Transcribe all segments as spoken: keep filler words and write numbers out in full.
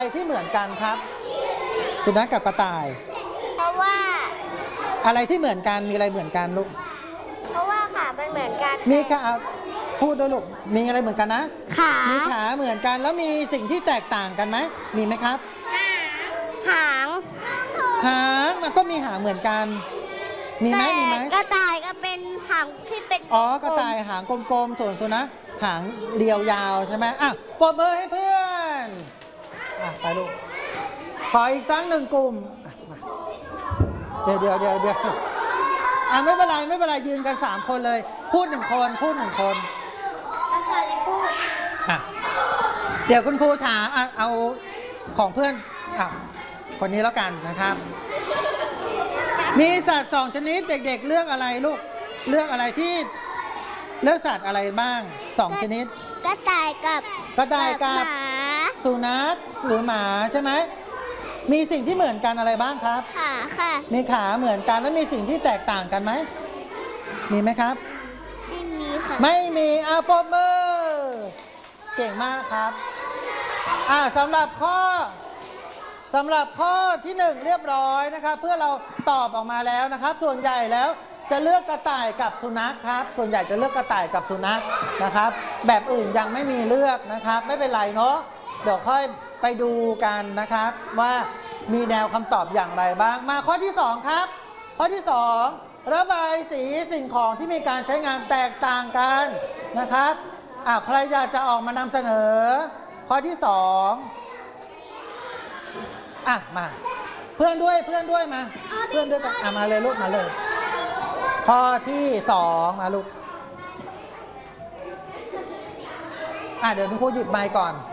อะไรที่เหมือนกันครับสุนัขกับกระต่ายเพราะว่าอะไรที่เหมือนกันมีอะไรเหมือนกันลูกเพราะว่าขามันเหมือนกันมีขาพูดด้วยลูกมีอะไรเหมือนกันนะขามีขาเหมือนกันแล้วมีสิ่งที่แตกต่างกันไหมมีไหมครับหางหางมันก็มีหางเหมือนกันมีไหมมีไหมกระต่ายก็เป็นหางที่เป็นอ๋อกระต่ายหางกลมๆส่วนสุนัขหางเรียวยาวใช่ไหมอ่ะปรบมือให้เพื่อนอ่ะไปลูกขออีกสักหนึ่งกลุ่มเดี๋ยวเดี๋ยวเดี๋ยวเดี๋ยวอ่ะไม่เป็นไรไม่เป็นไรยืนกันสามคนเลยพูดหนึ่งคนพูดหนึ่งคนอ่ะเดี๋ยวคุณครูถามอ่ะเอาของเพื่อนอ่ะคนนี้แล้วกันนะครับมีสัตว์สองชนิดเด็กๆเลือกอะไรลูกเลือกอะไรที่เลือกสัตว์อะไรบ้างสองชนิดกระต่ายกับกระต่ายกับสุนัขหรือหมาใช่ไหมมีสิ่งที่เหมือนกันอะไรบ้างครับขาค่ะมีขาเหมือนกันแล้วมีสิ่งที่แตกต่างกันไหมมีไหมครับไม่มีค่ะไม่มีอ่ะปรบมือเก่งมากครับอ่ะสำหรับข้อสำหรับข้อที่หนึ่งเรียบร้อยนะครับเพื่อเราตอบออกมาแล้วนะครับส่วนใหญ่แล้วจะเลือกกระต่ายกับสุนัขครับส่วนใหญ่จะเลือกกระต่ายกับสุนัขนะครับแบบอื่นยังไม่มีเลือกนะครับไม่เป็นไรเนาะเดี๋ยวค่อยไปดูกันนะครับว่ามีแนวคำตอบอย่างไรบ้างมาข้อที่สองครับข้อที่สองระบายสีสิ่งของที่มีการใช้งานแตกต่างกันนะครับอ่ะใครอยากจะออกมานำเสนอข้อที่สองอ่ะมาเพื่อนด้วยเพื่อนด้วยมาเพื่อนด้วยกันอ่ะมาเลยลูกมาเลยข้อที่สองมาลูกอ่ะเดี๋ยวคุณครูหยิบไมค์ก่อน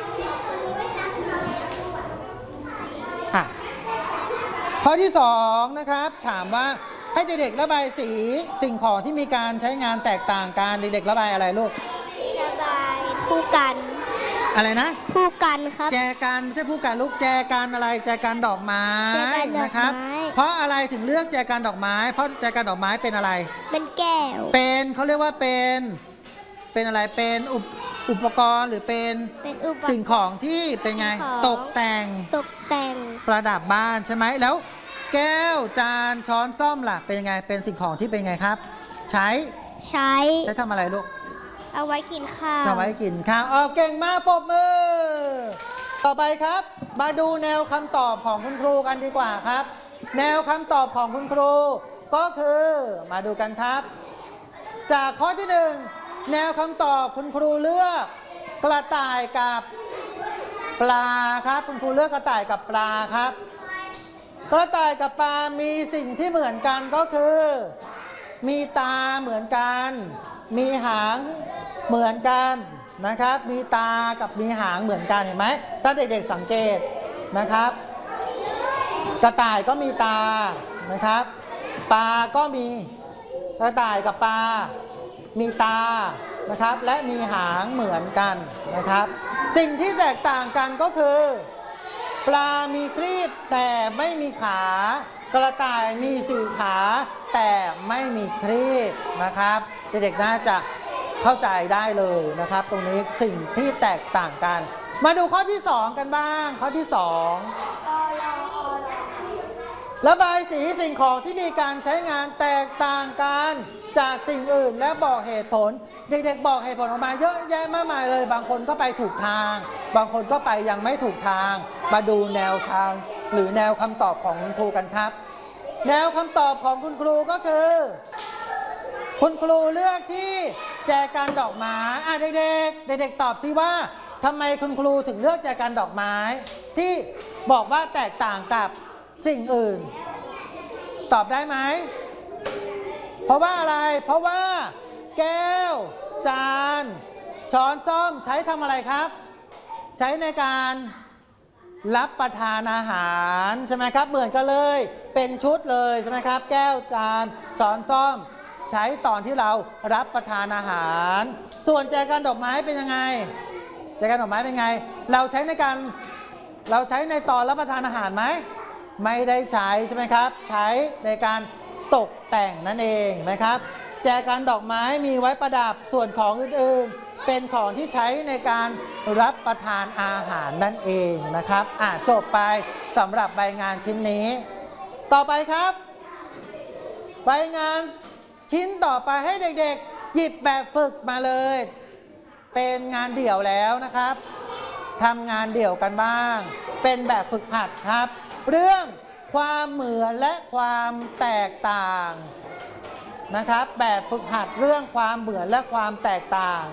อ่ะข้อที่สองนะครับถามว่าให้เด็กๆระบายสีสิ่งของที่มีการใช้งานแตกต่างกันเด็กๆระบายอะไรลูกระบายผู้กันอะไรนะผู้กันครับแจกันไม่ใช่ผู้กันลูกแจกันอะไรแจกันดอกไม้นะครับเพราะอะไรถึงเลือกแจกันดอกไม้เพราะแจกันดอกไม้เป็นอะไรเป็นแก้วเป็นเขาเรียกว่าเป็นเป็นอะไรเป็นอุปอุปกรณ์หรือเป็นสิ่งของที่เป็นไงตกแต่งตกแต่งประดับบ้านใช่ไหมแล้วแก้วจานช้อนส้อมล่ะเป็นยังไงเป็นสิ่งของที่เป็นไงครับใช้ใช้ใช้ทำอะไรลูกเอาไว้กินข้าวเอาไว้กินข้าวอ๋อเก่งมากปรบมือต่อไปครับมาดูแนวคำตอบของคุณครูกันดีกว่าครับแนวคำตอบของคุณครูก็คือมาดูกันครับจากข้อที่หนึ่งแนวคำตอบคุณครูเลือกกระต่ายกับปลาครับคุณครูเลือกกระต่ายกับปลาครับกระต่ายกับปลามีสิ่งที่เหมือนกันก็คือมีตาเหมือนกันมีหางเหมือนกันนะครับมีตากับมีหางเหมือนกันเห็นไหมถ้าเด็กๆสังเกตนะครับกระต่ายก็มีตานะครับปลาก็มีกระต่ายกับปลามีตานะครับและมีหางเหมือนกันนะครับสิ่งที่แตกต่างกันก็คือปลามีครีบแต่ไม่มีขากระต่ายมีสี่ขาแต่ไม่มีครีบนะครับเด็กๆน่าจะเข้าใจได้เลยนะครับตรงนี้สิ่งที่แตกต่างกันมาดูข้อที่สองกันบ้างข้อที่สองระบายสีสิ่งของที่มีการใช้งานแตกต่างกันจากสิ่งอื่นและบอกเหตุผลเด็กๆบอกเหตุผลออกมาเยอะแยะมากมายเลยบางคนก็ไปถูกทางบางคนก็ไปยังไม่ถูกทางมาดูแนวทางหรือแนวคำตอบของคุณครูกันครับแนวคำตอบของคุณครูก็คือคุณครูเลือกที่แจกันดอกไม้อ่ะเด็กๆเด็กๆตอบสิว่าทำไมคุณครูถึงเลือกแจกันดอกไม้ที่บอกว่าแตกต่างกับสิ่งอื่นตอบได้ไหมเพราะว่าอะไรเพราะว่าแก้วจานช้อนส้อมใช้ทำอะไรครับใช้ในการรับประทานอาหารใช่ไหมครับเหมือนกันเลยเป็นชุดเลยใช่ไหมครับแก้วจานช้อนส้อมใช้ตอนที่เรารับประทานอาหารส่วนแจกันดอกไม้เป็นยังไงแจกันดอกไม้เป็นไงเราใช้ในการเราใช้ในตอนรับประทานอาหารไหมไม่ได้ใช้ใช่ไหมครับใช้ในการตกแต่งนั่นเองไหมครับแจกันดอกไม้มีไว้ประดับส่วนของอื่นๆเป็นของที่ใช้ในการรับประทานอาหารนั่นเองนะครับอ่ะจบไปสำหรับใบงานชิ้นนี้ ต่อไปครับใบงานชิ้นต่อไปให้เด็กๆหยิบแบบฝึกมาเลยเป็นงานเดี่ยวแล้วนะครับทำงานเดี่ยวกันบ้างเป็นแบบฝึกหัดครับเรื่องความเหมือนและความแตกต่างนะครับแบบฝึกหัดเรื่องความเหมือนและความแตกต่าง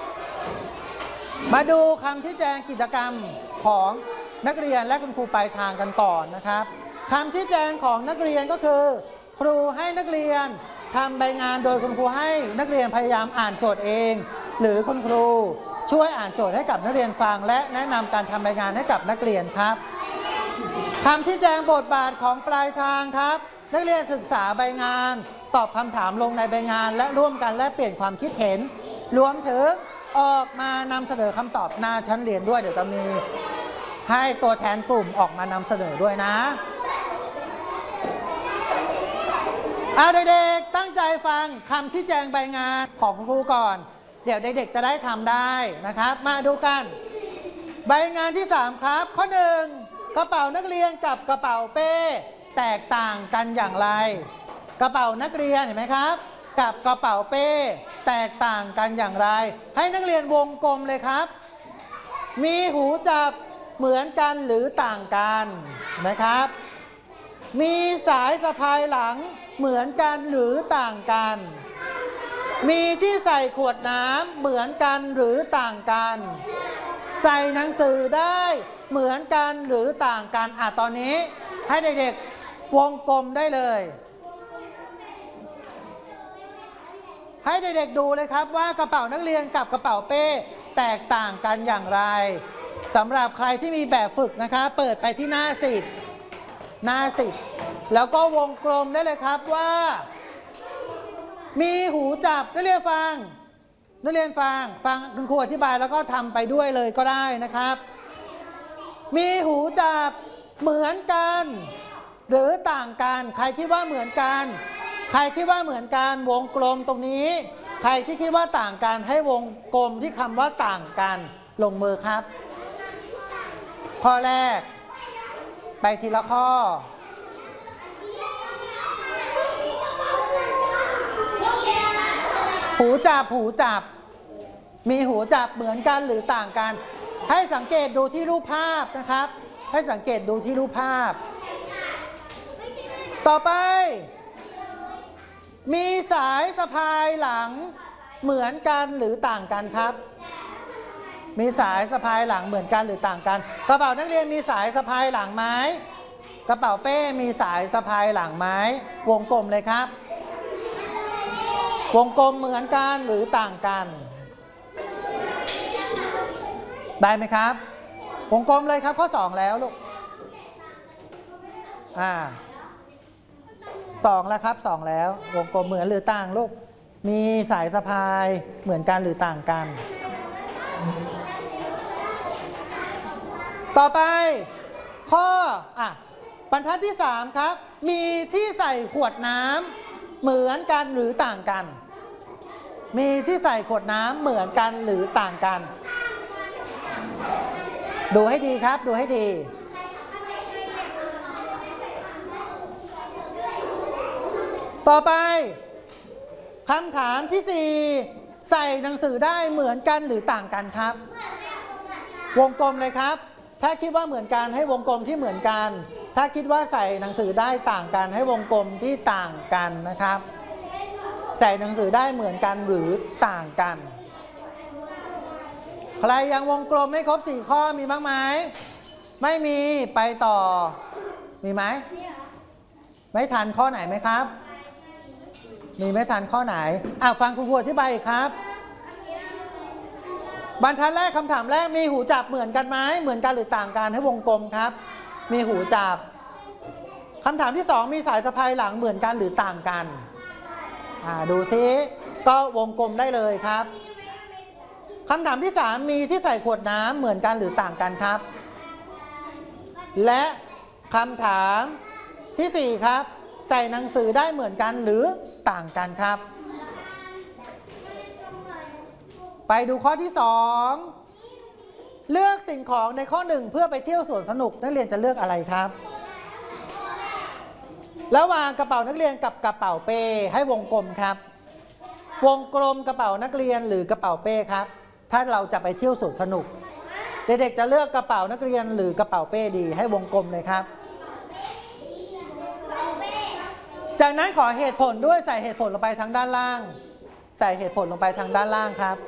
มาดูคำชี้แจงกิจกรรมของนักเรียนและคุณครูปลายทางกันก่อนนะครับคำชี้แจงของนักเรียนก็คือครูให้นักเรียนทำใบงานโดยคุณครูให้นักเรียนพยายามอ่านโจทย์เองหรือคุณครูช่วยอ่านโจทย์ให้กับนักเรียนฟังและแนะนำการทำใบงานให้กับนักเรียนครับคำชี้แจงบทบาทของปลายทางครับนักเรียนศึกษาใบงานตอบคำถามลงในใบงานและร่วมกันและเปลี่ยนความคิดเห็นรวมถึงออกมานำเสนอคำตอบหน้าชั้นเรียนด้วยเดี๋ยวจะมีให้ตัวแทนกลุ่มออกมานำเสนอด้วยนะเอาเด็กๆตั้งใจฟังคำชี้แจงใบงานของครูก่อนเดี๋ยวเด็กๆจะได้ทำได้นะครับมาดูกันใบงานที่สามครับข้อหนึ่งกระเป๋านักเรียนกับกระเป๋าเป้แตกต่างกันอย่างไรกระเป๋านักเรียนเห็นไหมครับกับกระเป๋าเป้แตกต่างกันอย่างไรให้นักเรียนวงกลมเลยครับมีหูจับเหมือนกันหรือต่างกันนะครับมีสายสะพายหลังเหมือนกันหรือต่างกันมีที่ใส่ขวดน้ำเหมือนกันหรือต่างกันใส่หนังสือได้เหมือนกันหรือต่างกันอ่ะตอนนี้ให้เด็กๆวงกลมได้เลยให้เด็กๆดูเลยครับว่ากระเป๋านักเรียนกับกระเป๋าเป้แตกต่างกันอย่างไรสำหรับใครที่มีแบบฝึกนะคะเปิดไปที่หน้าสิบหน้าสิบแล้วก็วงกลมได้เลยครับว่ามีหูจับนักเรียนฟังนักเรียนฟังฟังคุณครูอธิบายแล้วก็ทำไปด้วยเลยก็ได้นะครับมีหูจับเหมือนกันหรือต่างกันใครคิดว่าเหมือนกันใครคิดว่าเหมือนกันวงกลมตรงนี้ใครที่คิดว่าต่างกันให้วงกลมที่คำว่าต่างกันลงมือครับข้อแรกไปทีละข้อหูจับหูจับมีหูจับเหมือนกันหรือต่างกันให้สังเกตดูที่รูปภาพนะครับให้สังเกตดูที่รูปภาพต่อไปมีสายสะพายหลังเหมือนกันหรือต่างกันครับมีสายสะพายหลังเหมือนกันหรือต่างกันกระเป๋านักเรียนมีสายสะพายหลังไหมกระเป๋าเป้มีสายสะพายหลังไหมวงกลมเลยครับวงกลมเหมือนกันหรือต่างกันได้ไหมครับวงกลมเลยครับข้อสองแล้วลูกอ่าสองแล้วครับสองแล้ววงกลมเหมือนหรือต่างลูกมีสายสะพายเหมือนกันหรือต่างกันต่อไปข้ออ่ะบรรทัดที่สามครับมีที่ใส่ขวดน้ำเหมือนกันหรือต่างกันมีที่ใส่ขวดน้ำเหมือนกันหรือต่างกันดูให้ดีครับดูให้ดีต่อไปคำถามที่สี่ใส่หนังสือได้เหมือนกันหรือต่างกันครับวงกลมเลยครับถ้าคิดว่าเหมือนกันให้วงกลมที่เหมือนกันถ้าคิดว่าใส่หนังสือได้ต่างกันให้วงกลมที่ต่างกันนะครับใส่หนังสือได้เหมือนกันหรือต่างกันใครยังวงกลมไม่ครบสี่ข้อมีบ้างไหมไม่มีไปต่อมีไหมไม่ทันข้อไหนไหมครับมีไม่ทันข้อไหนอ่ะฟังคุณครูอธิบายอีกครับบรรทัดแรกคำถามแรกมีหูจับเหมือนกันไหมเหมือนกันหรือต่างกันให้วงกลมครับมีหูจับคำถามที่สองมีสายสะพายหลังเหมือนกันหรือต่างกันอ่าดูซิก็วงกลมได้เลยครับคำถามที่สามมีที่ใส่ขวดน้ำเหมือนกันหรือต่างกันครับและคำถามที่สี่ครับใส่หนังสือได้เหมือนกันหรือต่างกันครับไปดูข้อที่สองเลือกสิ่งของในข้อหนึ่งเพื่อไปเที่ยวสวนสนุกนักเรียนจะเลือกอะไรครับระหว่างกระเป๋านักเรียนกับกระเป๋าเป้ให้วงกลมครับวงกลมกระเป๋านักเรียนหรือกระเป๋าเป้ครับถ้าเราจะไปเที่ยวสวนสนุกเด็กๆจะเลือกกระเป๋านักเรียนหรือกระเป๋าเป้ดีให้วงกลมเลยครับจากนั้นขอเหตุผลด้วยใส่เหตุผลลงไปทางด้านล่างใส่เหตุผลลงไปทางด้านล่างครับ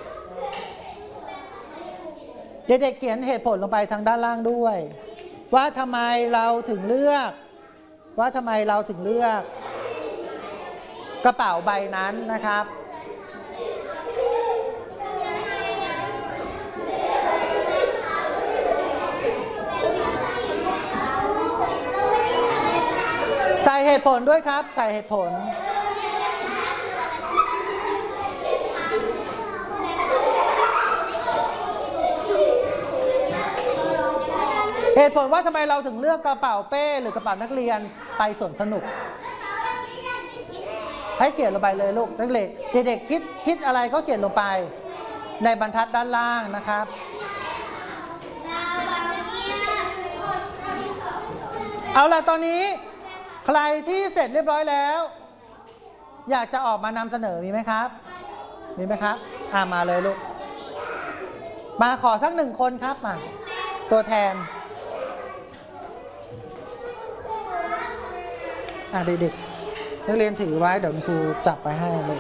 เด็กๆเขียนเหตุผลลงไปทางด้านล่างด้วยว่าทำไมเราถึงเลือกว่าทำไมเราถึงเลือกกระเป๋าใบนั้นนะครับใส่เหตุผลด้วยครับใส่เหตุผลเหตุผลว่าทำไมเราถึงเลือกกระเป๋าเป้หรือกระเป๋านักเรียนไปสวนสนุกให้เขียนลงไปเลยลูกนักเรียนเด็กๆคิดคิดอะไรก็เขียนลงไปในบรรทัดด้านล่างนะครับเอาล่ะตอนนี้ใครที่เสร็จเรียบร้อยแล้วอยากจะออกมานำเสนอมีไหมครับมีไหมครับอ่ามาเลยลูกมาขอสักหนึ่งคนครับมาตัวแทนอ่าเด็กๆนักเรียนถือไว้เดี๋ยวคุณครูจับไปให้เลย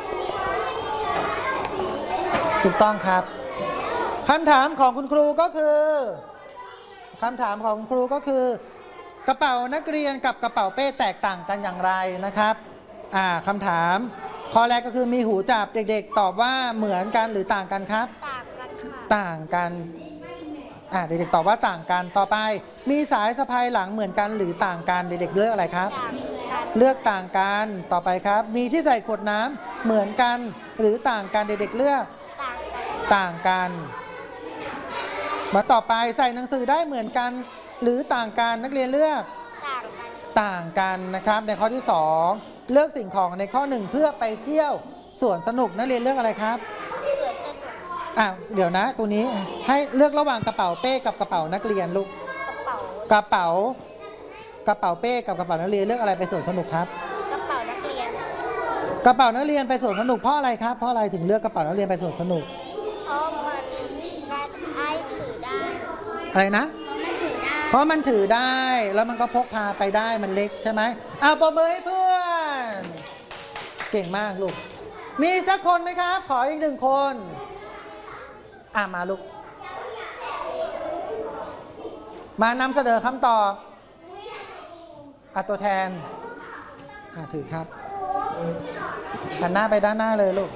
ถูกต้องครับคำถามของคุณครูก็คือคำถามของคุณครูก็คือกระเป๋านักเรียนกับกระเป๋าเป้แตกต่างกันอย่างไรนะครับอ่าคำถามข้อแรกก็คือมีหูจับเด็กๆตอบว่าเหมือนกันหรือต่างกันครับต่างกันค่ะต่างกันอ่าเด็กๆตอบว่าต่างกันต่อไปมีสายสะพายหลังเหมือนกันหรือต่างกันเด็กๆเลือกอะไรครับเลือกต่างกันต่อไปครับมีที่ใส่ขวดน้ำเหมือนกันหรือต่างกันเด็กๆเลือกต่างกันมาต่อไปใส่หนังสือได้เหมือนกันหรือต่างกันนักเรียนเลือกต่างกันต่างกันนะครับในข้อที่สองเลือกสิ่งของในข้อหนึ่งเพื่อไปเที่ยวสวนสนุกนักเรียนเลือกอะไรครับสวนสนุกอ่ะเดี๋ยวนะตัวนี้ให้เลือกระหว่างกระเป๋าเป้กับกระเป๋านักเรียนลูกกระเป๋ากระเป๋ากระเป๋าเป้กับกระเป๋านักเรียนเลือกอะไรไปสวนสนุกครับกระเป๋านักเรียนกระเป๋านักเรียนไปสวนสนุกเพราะอะไรครับเพราะอะไรถึงเลือกกระเป๋านักเรียนไปสวนสนุกเพราะมันไอถือได้อะไรนะเพราะมันถือได้แล้วมันก็พกพาไปได้มันเล็กใช่ไหมเอาปรบมือให้เพื่อนเก่งมากลูกมีสักคนไหมครับขออีกหนึ่งคนอ่ะมาลูกมานำเสนอคำตอบอ่ะตัวแทนอ่ะถือครับหันหน้าไปด้านหน้าเลยลูก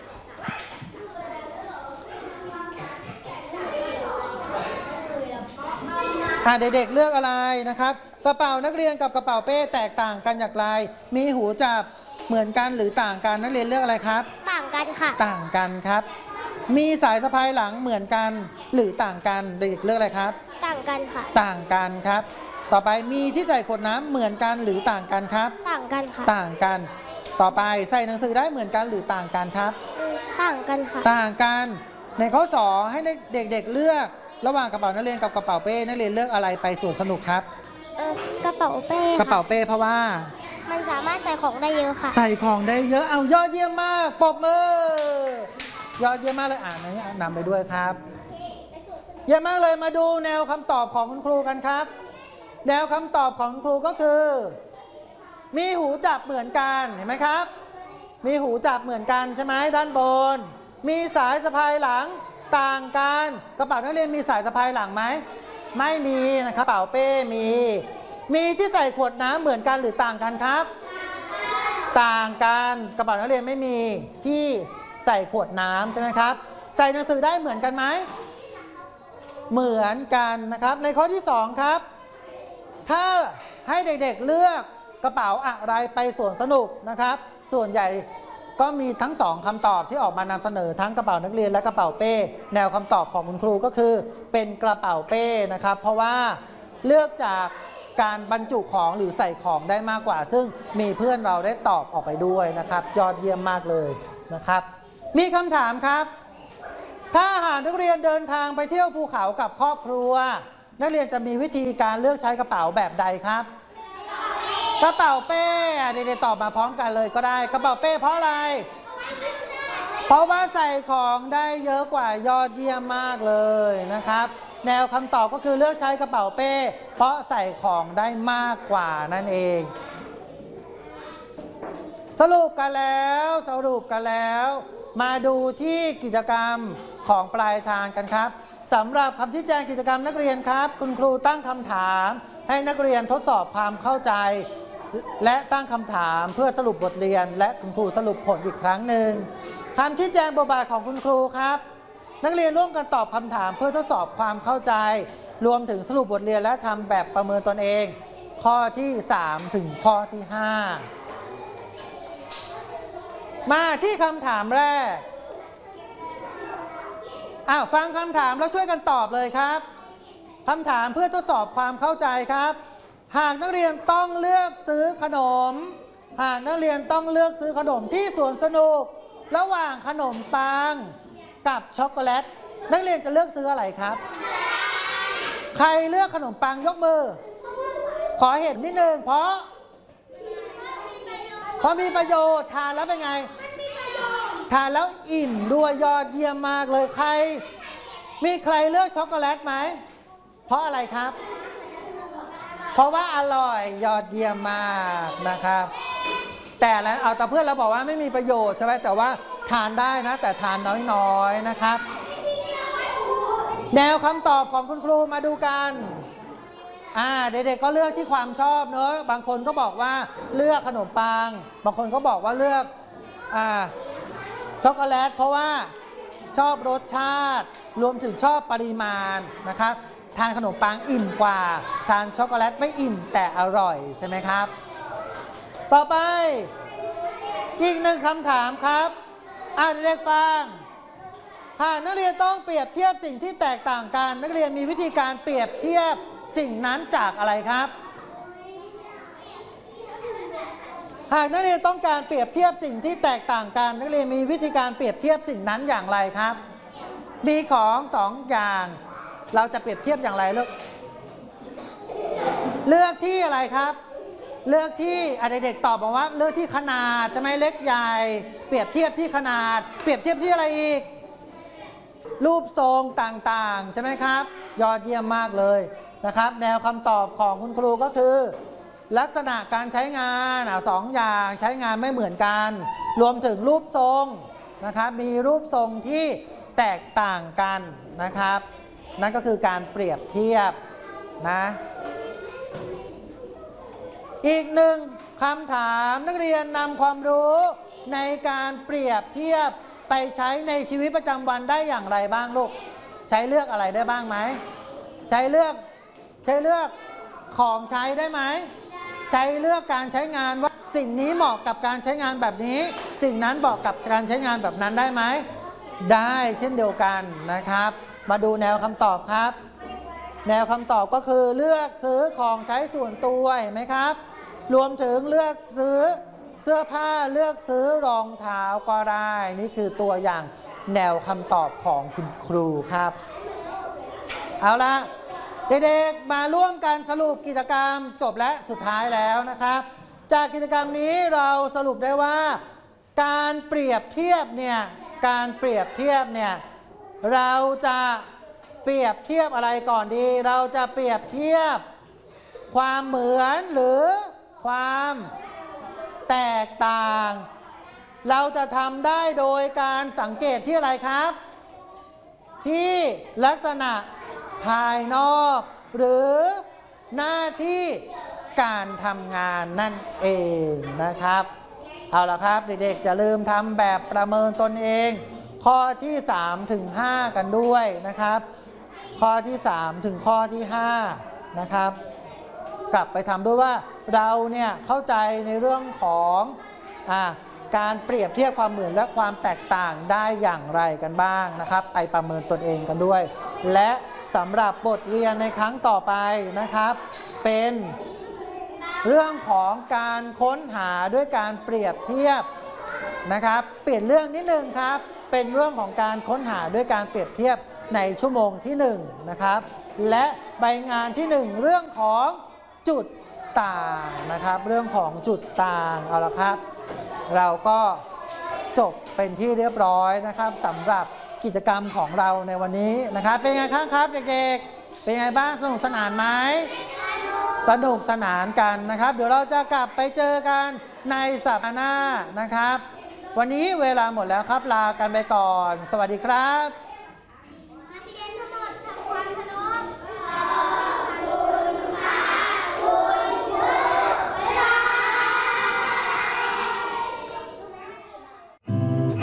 อ่ะเด็กๆเลือกอะไรนะครับกระเป๋านักเรียนกับกระเป๋าเป้แตกต่างกันอย่างไรมีหูจับเหมือนกันหรือต่างกันนักเรียนเลือกอะไรครับต่างกันค่ะต่างกันครับมีสายสะพายหลังเหมือนกันหรือต่างกันเด็กๆเลือกอะไรครับต่างกันค่ะต่างกันครับต่อไปมีที่ใส่ขวดน้ำเหมือนกันหรือต่างกันครับต่างกันค่ะต่างกันต่อไปใส่หนังสือได้เหมือนกันหรือต่างกันครับต่างกันค่ะต่างกันในข้อสองให้เด็กๆเลือกระหว่างกระเป๋านักเรียนกับกระเป๋าเป้นักเรียนเลือกอะไรไปสวนสนุกครับเออกระเป๋าเป้กระเป๋าเป้เพราะว่ามันสามารถใส่ของได้เยอะค่ะใส่ของได้เยอะเอายอดเยี่ยมมากปรบมือยอดเยี่ยมมากเลยอ่านนี้นำไปด้วยครับเยี่ยมมากเลยมาดูแนวคำตอบของคุณครูกันครับแนวคำตอบของคุณครูก็คือมีหูจับเหมือนกันเห็นไหมครับมีหูจับเหมือนกันใช่ไหมด้านบนมีสายสะพายหลังต่างกันกระเป๋านักเรียนมีสายสะพายหลังไหมไม่มีนะครับกระเป๋าเป้มีมีที่ใส่ขวดน้ำเหมือนกันหรือต่างกันครับต่างกันกระเป๋านักเรียนไม่มีที่ใส่ขวดน้ำใช่ไหมครับใส่หนังสือได้เหมือนกันไหมเหมือนกันนะครับในข้อที่สองครับถ้าให้เด็กๆเลือกกระเป๋าอะไรไปสวนสนุกนะครับส่วนใหญ่ก็มีทั้งสองคำตอบที่ออกมานำเสนอทั้งกระเป๋านักเรียนและกระเป๋าเป้แนวคำตอบของคุณครูก็คือเป็นกระเป๋าเป้นะครับเพราะว่าเลือกจากการบรรจุของหรือใส่ของได้มากกว่าซึ่งมีเพื่อนเราได้ตอบออกไปด้วยนะครับยอดเยี่ยมมากเลยนะครับมีคำถามครับถ้าหากนักเรียนเดินทางไปเที่ยวภูเขากับครอบครัวนักเรียนจะมีวิธีการเลือกใช้กระเป๋าแบบใดครับกระเป๋าเป้เด็กๆตอบมาพร้อมกันเลยก็ได้กระเป๋าเป้เพราะอะไรเพราะว่าใส่ของได้เยอะกว่ายอดเยี่ยมมากเลยนะครับแนวคำตอบก็คือเลือกใช้กระเป๋าเป้เพราะใส่ของได้มากกว่านั่นเองสรุปกันแล้วสรุปกันแล้วมาดูที่กิจกรรมของปลายทางกันครับสำหรับคำชี้แจงกิจกรรมนักเรียนครับคุณครูตั้งคำถามให้นักเรียนทดสอบความเข้าใจและตั้งคำถามเพื่อสรุปบทเรียนและคุณครูสรุปผลอีกครั้งหนึ่งคำชี้แจงบทบาทของคุณครูครับนักเรียนร่วมกันตอบคำถามเพื่อทดสอบความเข้าใจรวมถึงสรุปบทเรียนและทำแบบประเมินตนเองข้อที่สามถึงข้อที่ห้ามาที่คำถามแรกอ้าวฟังคำถามแล้วช่วยกันตอบเลยครับคำถามเพื่อทดสอบความเข้าใจครับหากนักเรียนต้องเลือกซื้อขนมหากนักเรียนต้องเลือกซื้อขนมที่สวนสนุกระหว่างขนมปังกับช็อกโกแลตนักเรียนจะเลือกซื้ออะไรครับใครเลือกขนมปังยกมือขอเห็นนิดนึงเพราะเพราะมีประโยชน์ทานแล้วเป็นไงทานแล้วอิ่มด้วยยอดเยี่ยมมากเลยใครมีใครเลือกช็อกโกแลตไหมเพราะอะไรครับเพราะว่าอร่อยยอดเยี่ยมมากนะครับแต่แล้วเอาแต่เพื่อนเราบอกว่าไม่มีประโยชน์ใช่ไหมแต่ว่าทานได้นะแต่ทานน้อยๆนะครับแนวคำตอบของคุณครูมาดูกันอ่าเด็กๆก็เลือกที่ความชอบเนอะบางคนก็บอกว่าเลือกขนมปังบางคนก็บอกว่าเลือกอ่าช็อกโกแลตเพราะว่าชอบรสชาติรวมถึงชอบปริมาณนะครับทานขนมปังอิ่มกว่าทานช็อกโกแลตไม่อิ่มแต่อร่อยใช่ไหมครับต่อไปอีกหนึ่งคำถามครับอ่านเด็กฟังหากนักเรียนต้องเปรียบเทียบสิ่งที่แตกต่างกันนักเรียนมีวิธีการเปรียบเทียบสิ่งนั้นจากอะไรครับหากนักเรียนต้องการเปรียบเทียบสิ่งที่แตกต่างกันนักเรียนมีวิธีการเปรียบเทียบสิ่งนั้นอย่างไรครับมีของสองอย่างเราจะเปรียบเทียบอย่างไรเลือกเลือกที่อะไรครับเลือกที่เด็กๆตอบมาว่าเลือกที่ขนาดใช่ไหมเล็กใหญ่เปรียบเทียบที่ขนาดเปรียบเทียบที่อะไรอีกรูปทรงต่างๆใช่ไหมครับยอดเยี่ยมมากเลยนะครับแนวคำตอบของคุณครูก็คือลักษณะการใช้งานอ่ะสองอย่างใช้งานไม่เหมือนกันรวมถึงรูปทรงนะครับมีรูปทรงที่แตกต่างกันนะครับนั่นก็คือการเปรียบเทียบนะอีกหนึ่งคำถามนักเรียนนำความรู้ในการเปรียบเทียบไปใช้ในชีวิตประจำวันได้อย่างไรบ้างลูกใช้เลือกอะไรได้บ้างไหมใช้เลือกใช้เลือกของใช้ได้ไหมใช้เลือกการใช้งานว่าสิ่งนี้เหมาะกับการใช้งานแบบนี้สิ่งนั้นเหมาะกับการใช้งานแบบนั้นได้ไหมได้เช่นเดียวกันนะครับมาดูแนวคำตอบครับแนวคำตอบก็คือเลือกซื้อของใช้ส่วนตัวเห็นไหมครับรวมถึงเลือกซื้อเสื้อผ้าเลือกซื้อรองเท้าก็ได้นี่คือตัวอย่างแนวคำตอบของคุณครูครับเอาละเด็กๆมาร่วมกันสรุปกิจกรรมจบและสุดท้ายแล้วนะครับจากกิจกรรมนี้เราสรุปได้ว่าการเปรียบเทียบเนี่ยการเปรียบเทียบเนี่ยเราจะเปรียบเทียบอะไรก่อนดีเราจะเปรียบเทียบความเหมือนหรือความแตกต่างเราจะทำได้โดยการสังเกตที่อะไรครับที่ลักษณะภายนอกหรือหน้าที่การทำงานนั่นเองนะครับเอาละครับเด็กๆอย่าลืมทำแบบประเมินตนเองข้อที่สามถึงห้ากันด้วยนะครับข้อที่สามถึงข้อที่ห้านะครับกลับไปทำด้วยว่าเราเนี่ยเข้าใจในเรื่องของอ่าการเปรียบเทียบความเหมือนและความแตกต่างได้อย่างไรกันบ้างนะครับไปประเมินตนเองกันด้วยและสำหรับบทเรียนในครั้งต่อไปนะครับเป็นเรื่องของการค้นหาด้วยการเปรียบเทียบนะครับเปลี่ยนเรื่องนิดนึงครับเป็นเรื่องของการค้นหาด้วยการเปรียบเทียบในชั่วโมงที่หนึ่งนะครับและใบงานที่หนึ่งเรื่องของจุดต่างนะครับเรื่องของจุดต่างเอาละครับเราก็จบเป็นที่เรียบร้อยนะครับสำหรับกิจกรรมของเราในวันนี้นะครับเป็นไงครับครับเด็กๆเป็นไงบ้างสนุกสนานไหมสนุกสนานกันนะครับเดี๋ยวเราจะกลับไปเจอกันในสัปดาห์หน้านะครับวันนี้เวลาหมดแล้วครับลากันไปก่อนสวัสดีครับ